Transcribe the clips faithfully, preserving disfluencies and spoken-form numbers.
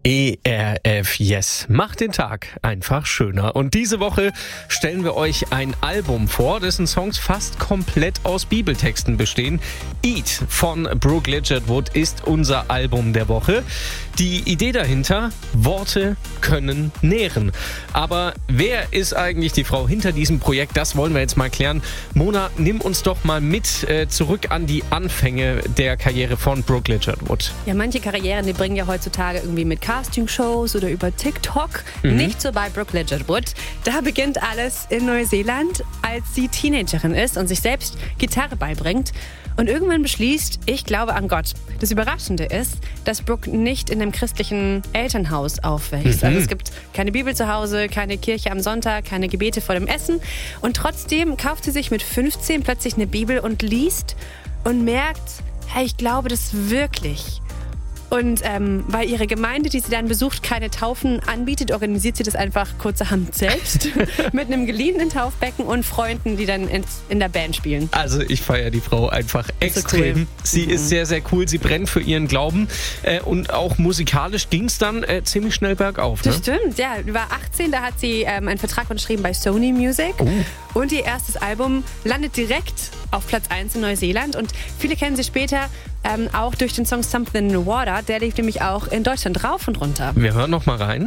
E R F Yes macht den Tag einfach schöner. Und diese Woche stellen wir euch ein Album vor, dessen Songs fast komplett aus Bibeltexten bestehen. Eat von Brooke Ligertwood ist unser Album der Woche. Die Idee dahinter: Worte können nähren. Aber wer ist eigentlich die Frau hinter diesem Projekt? Das wollen wir jetzt mal klären. Mona, nimm uns doch mal mit äh, zurück an die Anfänge der Karriere von Brooke Ligertwood. Ja, manche Karrieren, die bringen ja heutzutage irgendwie mit Castingshows oder über TikTok. Mhm. Nicht so bei Brooke Ligertwood. Da beginnt alles in Neuseeland, als sie Teenagerin ist und sich selbst Gitarre beibringt. Und irgendwann beschließt, ich glaube an Gott. Das Überraschende ist, dass Brooke nicht in einem christlichen Elternhaus aufwächst. Mhm. Also es gibt keine Bibel zu Hause, keine Kirche am Sonntag, keine Gebete vor dem Essen. Und trotzdem kauft sie sich mit fünfzehn plötzlich eine Bibel und liest und merkt, hey, ich glaube das wirklich. Und ähm, weil ihre Gemeinde, die sie dann besucht, keine Taufen anbietet, organisiert sie das einfach kurzerhand selbst mit einem geliehenen Taufbecken und Freunden, die dann in, in der Band spielen. Also ich feiere die Frau einfach extrem. So cool. Sie mhm. ist sehr, sehr cool. Sie brennt für ihren Glauben. Äh, und auch musikalisch ging es dann äh, ziemlich schnell bergauf. Ne? Das stimmt, ja. Sie war achtzehn, da hat sie ähm, einen Vertrag unterschrieben bei Sony Music. Oh. Und ihr erstes Album landet direkt auf Platz eins in Neuseeland. Und viele kennen sie später ähm, auch durch den Song Something in the Water. Der lief nämlich auch in Deutschland rauf und runter. Wir hören noch mal rein.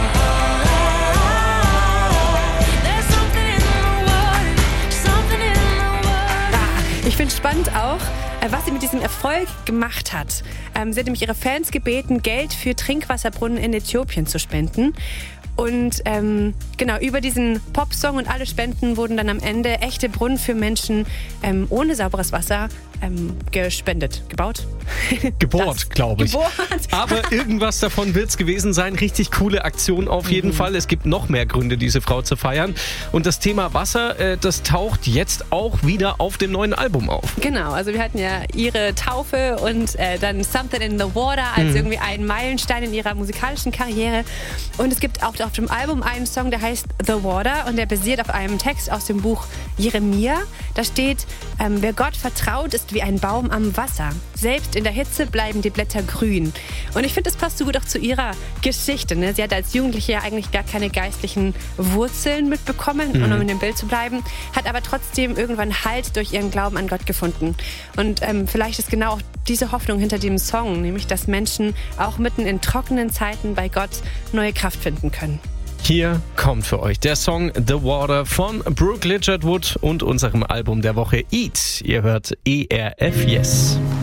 Ich finde spannend auch, was sie mit diesem Erfolg gemacht hat. Ähm, sie hat nämlich ihre Fans gebeten, Geld für Trinkwasserbrunnen in Äthiopien zu spenden. Und ähm, genau, über diesen Popsong und alle Spenden wurden dann am Ende echte Brunnen für Menschen ähm, ohne sauberes Wasser ähm, gespendet, gebaut. Gebohrt, glaube ich. Gebohrt. Aber irgendwas davon wird es gewesen sein. Richtig coole Aktion auf jeden mhm. Fall. Es gibt noch mehr Gründe, diese Frau zu feiern. Und das Thema Wasser, äh, das taucht jetzt auch wieder auf dem neuen Album auf. Genau, also wir hatten ja ihre Taufe und äh, dann Something in the Water als mhm. irgendwie ein Meilenstein in ihrer musikalischen Karriere. Und es gibt auch auf dem Album einen Song, der heißt The Water und der basiert auf einem Text aus dem Buch Jeremia. Da steht, ähm, wer Gott vertraut, ist wie ein Baum am Wasser. Selbst in der Hitze bleiben die Blätter grün. Und ich finde, das passt so gut auch zu ihrer Geschichte. Ne? Sie hat als Jugendliche ja eigentlich gar keine geistlichen Wurzeln mitbekommen, mhm. um in dem Bild zu bleiben, hat aber trotzdem irgendwann Halt durch ihren Glauben an Gott gefunden. Und ähm, vielleicht ist genau auch diese Hoffnung hinter dem Song, nämlich, dass Menschen auch mitten in trockenen Zeiten bei Gott neue Kraft finden können. Hier kommt für euch der Song The Water von Brooke Ligertwood und unserem Album der Woche Eat. Ihr hört E R F Yes.